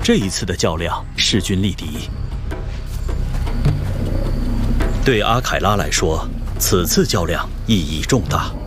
这一次的较量势均力敌。对阿凯拉来说，此次较量意义重大。